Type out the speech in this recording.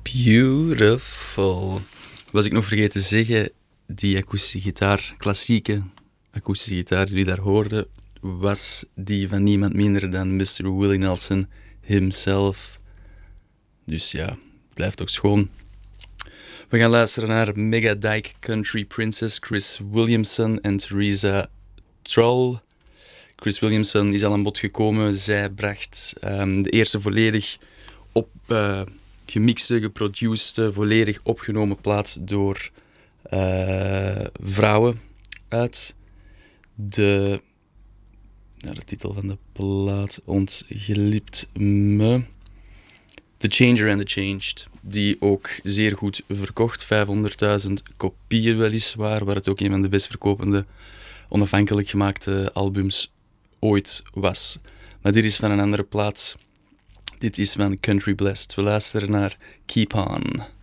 Beautiful. Was ik nog vergeten te zeggen, die akoestische gitaar, klassieke akoestische gitaar die je daar hoorde, was die van niemand minder dan Mr. Willie Nelson himself. Dus ja, blijft toch schoon. We gaan luisteren naar Mega Dyke Country Princess Chris Williamson en Theresa Troll. Chris Williamson is al aan bod gekomen. Zij bracht de eerste volledig gemixte, geproduceerde, volledig opgenomen plaat door vrouwen uit. De titel van de plaat ontglipt me. The Changer and the Changed, die ook zeer goed verkocht. 500.000 kopieën weliswaar, waar het ook een van de best verkopende onafhankelijk gemaakte albums ooit was. Maar dit is van een andere plaat. Dit is van Country Blessed. We luisteren naar Keep On.